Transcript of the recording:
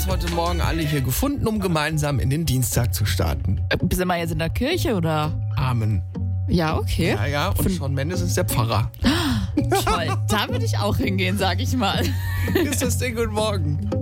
uns heute Morgen alle hier gefunden, um gemeinsam in den Dienstag zu starten. Sind wir jetzt in der Kirche oder? Amen. Ja, okay. Ja, und Shawn Mendes ist der Pfarrer. Toll, da würde ich auch hingehen, sag ich mal. Ist das Ding, guten Morgen.